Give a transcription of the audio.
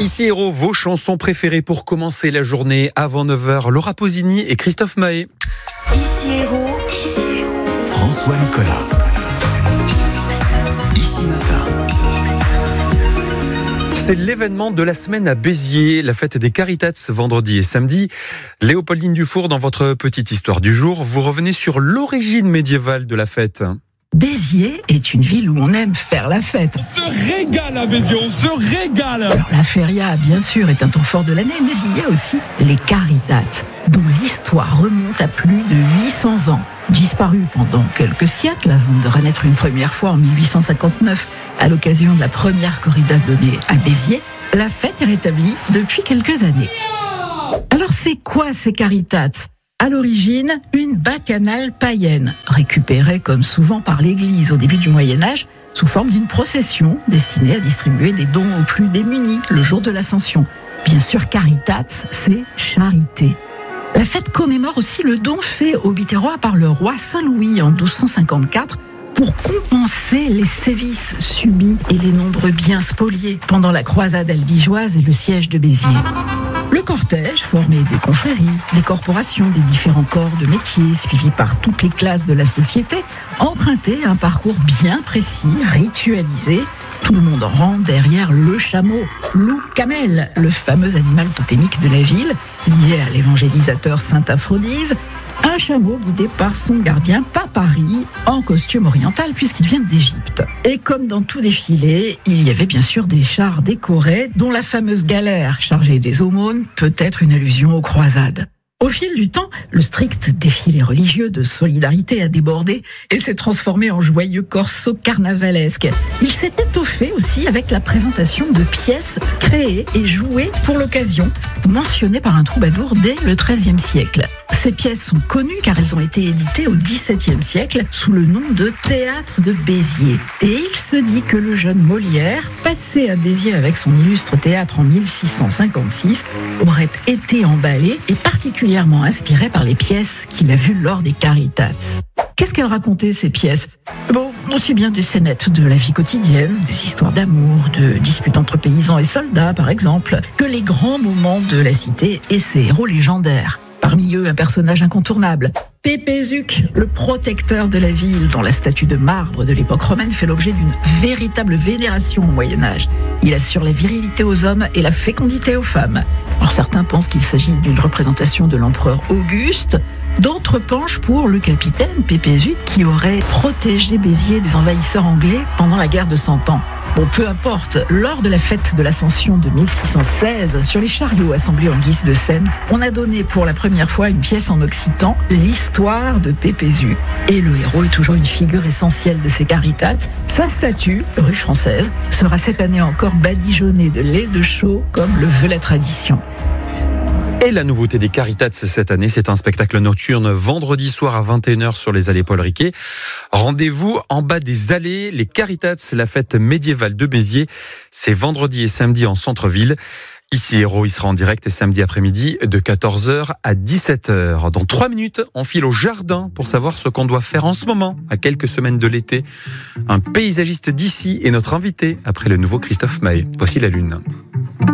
Ici Héros, vos chansons préférées pour commencer la journée avant 9h. Laura Pausini et Christophe Mahé. Ici Héros. François Nicolas. Ici Matin. C'est l'événement de la semaine à Béziers, la fête des Caritats vendredi et samedi. Léopoldine Dufour, dans votre petite histoire du jour, vous revenez sur l'origine médiévale de la fête. Béziers est une ville où on aime faire la fête. On se régale à Béziers, on se régale. Alors, la feria, bien sûr, est un temps fort de l'année, mais il y a aussi les Caritats, dont l'histoire remonte à plus de 800 ans. Disparu pendant quelques siècles avant de renaître une première fois en 1859 à l'occasion de la première corrida donnée à Béziers, la fête est rétablie depuis quelques années. Alors c'est quoi ces Caritats ? À l'origine, une bacchanale païenne, récupérée comme souvent par l'Église au début du Moyen-Âge, sous forme d'une procession destinée à distribuer des dons aux plus démunis le jour de l'Ascension. Bien sûr, Caritats, c'est charité. La fête commémore aussi le don fait au Biterrois par le roi Saint-Louis en 1254 pour compenser les sévices subis et les nombreux biens spoliés pendant la croisade albigeoise et le siège de Béziers. Le cortège, formé des confréries, des corporations, des différents corps de métiers, suivis par toutes les classes de la société, empruntait un parcours bien précis, ritualisé. Tout le monde en rang derrière le chameau, loup camel, le fameux animal totémique de la ville, lié à l'évangélisateur Saint Aphrodise. Un chameau guidé par son gardien Papari, en costume oriental puisqu'il vient d'Égypte. Et comme dans tout défilé, il y avait bien sûr des chars décorés, dont la fameuse galère chargée des aumônes peut être une allusion aux croisades. Au fil du temps, le strict défilé religieux de solidarité a débordé et s'est transformé en joyeux corso carnavalesque. Il s'est étoffé aussi avec la présentation de pièces créées et jouées pour l'occasion, mentionnées par un troubadour dès le XIIIe siècle. Ces pièces sont connues car elles ont été éditées au XVIIe siècle sous le nom de Théâtre de Béziers. Et il se dit que le jeune Molière, passé à Béziers avec son illustre théâtre en 1656, aurait été emballé et particulièrement inspiré par les pièces qu'il a vues lors des Caritats. Qu'est-ce qu'elles racontaient, ces pièces ? Bon, aussi bien des scénettes de la vie quotidienne, des histoires d'amour, de disputes entre paysans et soldats, par exemple, que les grands moments de la cité et ses héros légendaires. Parmi eux, un personnage incontournable, Pépézuc, le protecteur de la ville, dont la statue de marbre de l'époque romaine fait l'objet d'une véritable vénération au Moyen-Âge. Il assure la virilité aux hommes et la fécondité aux femmes. Alors certains pensent qu'il s'agit d'une représentation de l'empereur Auguste, d'autres penchent pour le capitaine Pépézuc qui aurait protégé Béziers des envahisseurs anglais pendant la guerre de 100 ans. Bon, peu importe, lors de la fête de l'Ascension de 1616, sur les chariots assemblés en guise de scène, on a donné pour la première fois une pièce en occitan, l'histoire de Pépézuc. Et le héros est toujours une figure essentielle de ces Caritats. Sa statue, rue Française, sera cette année encore badigeonnée de lait de chaux, comme le veut la tradition. Et la nouveauté des Caritats cette année, c'est un spectacle nocturne vendredi soir à 21h sur les allées Paul Riquet. Rendez-vous en bas des allées, les Caritats, la fête médiévale de Béziers. C'est vendredi et samedi en centre-ville. Ici Héros, il sera en direct samedi après-midi de 14h à 17h. Dans 3 minutes, on file au jardin pour savoir ce qu'on doit faire en ce moment, à quelques semaines de l'été. Un paysagiste d'ici est notre invité après le nouveau Christophe Mahé. Voici la lune.